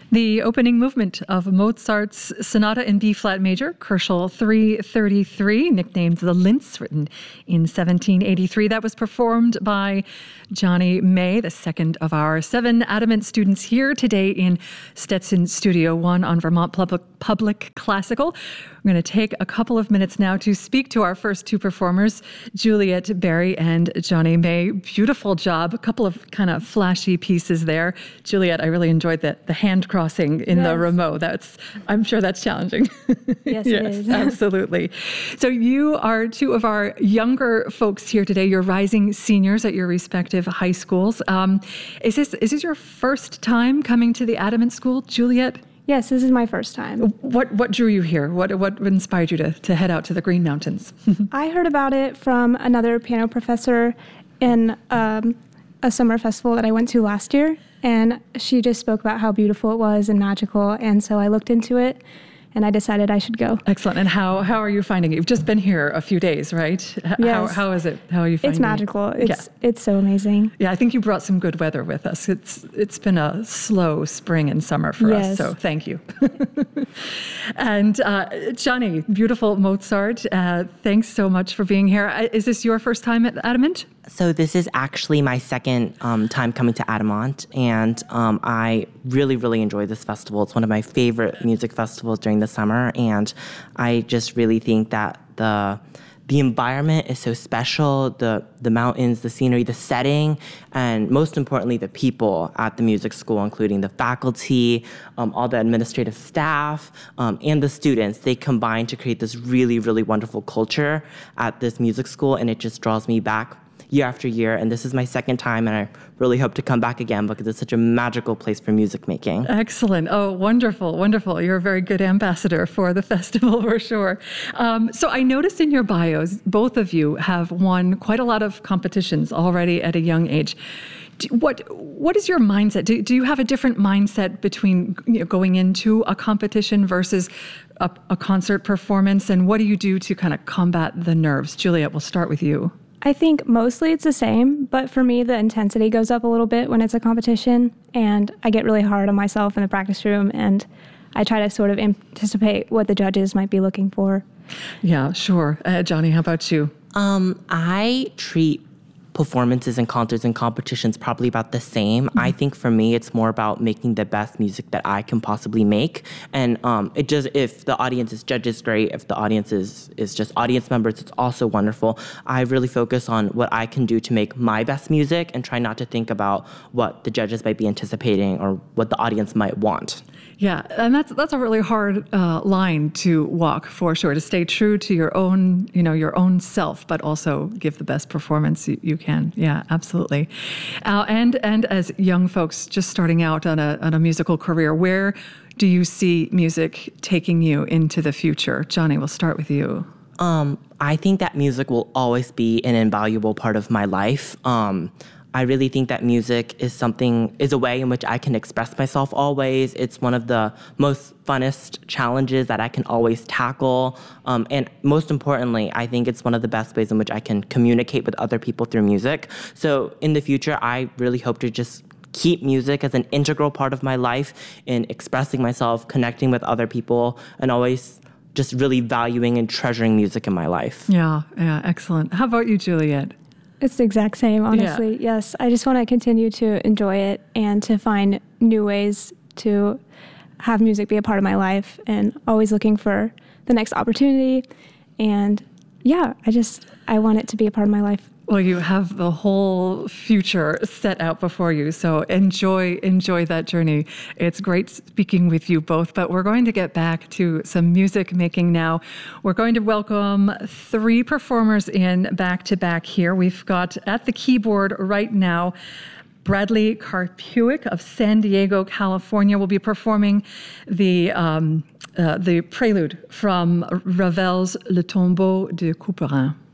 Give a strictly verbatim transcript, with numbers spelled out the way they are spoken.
The opening movement of Mozart's Sonata in B-flat major, Koelschel three thirty-three, nicknamed the Linz, written in seventeen eighty-three. That was performed by Johnny May, the second of our seven Adamant students here today in Stetson Studio One on Vermont Public, Public Classical. We're going to take a couple of minutes now to speak to our first two performers, Juliet Berry and Johnny May. Beautiful job. A couple of kind of flashy pieces there. Juliet, I really enjoyed the, the hand crossing in yes. the Rameau. That's, I'm sure that's challenging. Yes, yes, it is. Absolutely. So you are two of our younger folks here today. You're rising seniors at your respective high schools. Um, is this is this your first time coming to the Adamant School, Juliet? Yes, this is my first time. What what drew you here? What what inspired you to, to head out to the Green Mountains? I heard about it from another piano professor in um, a summer festival that I went to last year, and she just spoke about how beautiful it was and magical, and so I looked into it, and I decided I should go. Excellent. And how how are you finding it? You've just been here a few days, right? H- yes. How how is it? How are you finding it? It's magical. It? It's yeah. it's so amazing. Yeah, I think you brought some good weather with us. It's it's been a slow spring and summer for yes. us, so thank you. And uh, Johnny, beautiful Mozart. Uh, thanks so much for being here. Is this your first time at Adamant? So this is actually my second um, time coming to Adamant, and um, I really, really enjoy this festival. It's one of my favorite music festivals during the summer, and I just really think that the the environment is so special, the the mountains, the scenery, the setting, and most importantly, the people at the music school, including the faculty, um, all the administrative staff, um, and the students. They combine to create this really, really wonderful culture at this music school, and it just draws me back year after year, and this is my second time, and I really hope to come back again because it's such a magical place for music making. Excellent. Oh, wonderful, wonderful. You're a very good ambassador for the festival, for sure. Um, so I noticed in your bios, both of you have won quite a lot of competitions already at a young age. Do, what What is your mindset? Do, do you have a different mindset between you know, going into a competition versus a, a concert performance, and what do you do to kind of combat the nerves? Juliet, we'll start with you. I think mostly it's the same, but for me, the intensity goes up a little bit when it's a competition, and I get really hard on myself in the practice room, and I try to sort of anticipate what the judges might be looking for. Yeah, sure. Uh, Johnny, how about you? Um, I treat performances and concerts and competitions probably about the same. Mm-hmm. I think for me, it's more about making the best music that I can possibly make. And um, it just, if the audience is judges, great. If the audience is, is just audience members, it's also wonderful. I really focus on what I can do to make my best music and try not to think about what the judges might be anticipating or what the audience might want. Yeah, and that's that's a really hard uh, line to walk, for sure, to stay true to your own, you know, your own self, but also give the best performance you, you can. Yeah, absolutely. Uh, and and as young folks just starting out on a on a musical career, where do you see music taking you into the future? Johnny, we'll start with you. Um, I think that music will always be an invaluable part of my life. Um, I really think that music is something, is a way in which I can express myself always. It's one of the most funnest challenges that I can always tackle. Um, and most importantly, I think it's one of the best ways in which I can communicate with other people through music. So in the future, I really hope to just keep music as an integral part of my life in expressing myself, connecting with other people, and always just really valuing and treasuring music in my life. Yeah, yeah, excellent. How about you, Juliet? It's the exact same, honestly. Yeah. Yes, I just want to continue to enjoy it and to find new ways to have music be a part of my life, and always looking for the next opportunity. And yeah, I just, I want it to be a part of my life. Well, you have the whole future set out before you, so enjoy enjoy that journey. It's great speaking with you both, but we're going to get back to some music making now. We're going to welcome three performers in back-to-back here. We've got at the keyboard right now Bradley Karpuik of San Diego, California, will be performing the um, uh, the prelude from Ravel's Le Tombeau de Couperin.